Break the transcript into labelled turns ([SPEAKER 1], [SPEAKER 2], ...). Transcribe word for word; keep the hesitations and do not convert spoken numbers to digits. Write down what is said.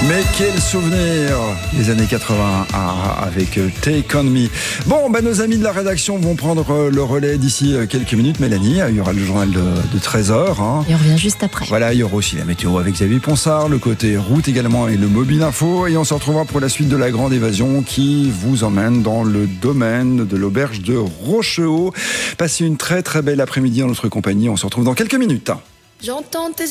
[SPEAKER 1] Mais quel souvenir, les années quatre-vingts ah, avec Take On Me. Bon, ben, nos amis de la rédaction vont prendre le relais d'ici quelques minutes. Mélanie, il y aura le journal de, de treize heures. Hein.
[SPEAKER 2] Et on revient juste après.
[SPEAKER 1] Voilà, il y aura aussi la météo avec Xavier Ponsard, le côté route également et le mobile info. Et on se retrouvera pour la suite de la grande évasion qui vous emmène dans le domaine de l'auberge de Rochehaut. Passez une très très belle après-midi en notre compagnie. On se retrouve dans quelques minutes.
[SPEAKER 3] J'entends tes